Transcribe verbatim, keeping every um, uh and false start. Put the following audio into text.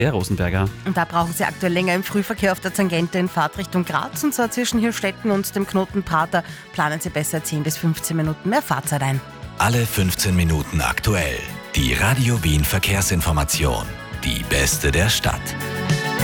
Herr Rosenberger. Und da brauchen Sie aktuell länger im Frühverkehr auf der Tangente in Fahrtrichtung Graz, und zwar zwischen Hirstetten und dem Knoten Prater planen Sie besser zehn bis fünfzehn Minuten mehr Fahrzeit ein. Alle fünfzehn Minuten aktuell. Die Radio Wien Verkehrsinformation. Die beste der Stadt.